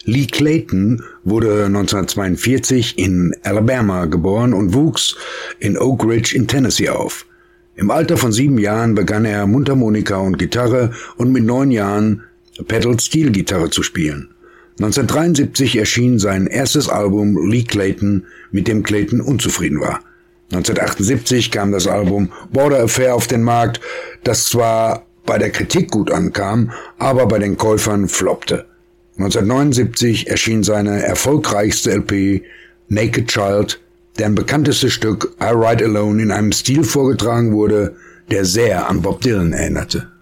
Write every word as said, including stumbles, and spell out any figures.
Lee Clayton wurde neunzehnhundertzweiundvierzig in Alabama geboren und wuchs in Oak Ridge in Tennessee auf. Im Alter von sieben Jahren begann er Mundharmonika und Gitarre und mit neun Jahren Pedal-Steel-Gitarre zu spielen. neunzehnhundertdreiundsiebzig erschien sein erstes Album Lee Clayton, mit dem Clayton unzufrieden war. neunzehnhundertachtundsiebzig kam das Album Border Affair auf den Markt, das zwar bei der Kritik gut ankam, aber bei den Käufern floppte. neunzehnhundertneunundsiebzig erschien seine erfolgreichste L P Naked Child, deren bekanntestes Stück I Ride Alone in einem Stil vorgetragen wurde, der sehr an Bob Dylan erinnerte.